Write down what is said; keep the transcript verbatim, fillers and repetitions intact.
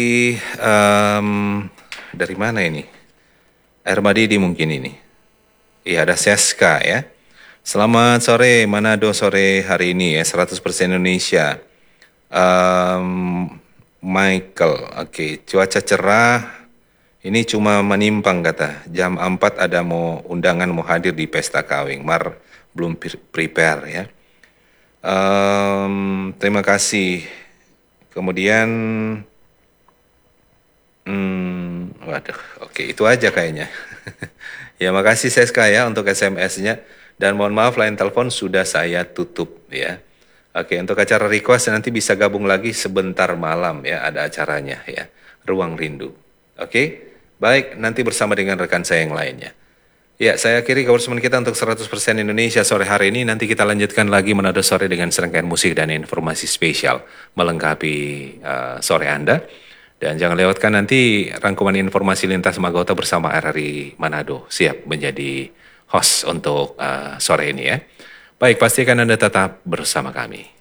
Um, dari mana ini? Air Madidi mungkin ini. Iya, ada Seska ya. Selamat sore, Manado sore hari ini ya, seratus persen Indonesia. Um, Michael, oke, cuaca cerah. Ini cuma menimpang kata. Jam empat ada mau undangan mau hadir di pesta kawing. Mar belum prepare ya. Um, terima kasih. Kemudian Hmm, waduh, oke itu aja kayaknya. Ya makasih Seska ya untuk S M S-nya. Dan mohon maaf line telepon sudah saya tutup ya. Oke, untuk acara request nanti bisa gabung lagi sebentar malam ya, ada acaranya ya. Ruang Rindu. Oke, baik nanti bersama dengan rekan saya yang lainnya. Ya, saya akhiri kebersamaan kita untuk seratus persen Indonesia sore hari ini. Nanti kita lanjutkan lagi Manado sore dengan serangkaian musik dan informasi spesial melengkapi uh, sore Anda. Dan jangan lewatkan nanti rangkuman informasi lintas Magota bersama R R I Manado. Siap menjadi host untuk uh, sore ini ya. Baik, pastikan Anda tetap bersama kami.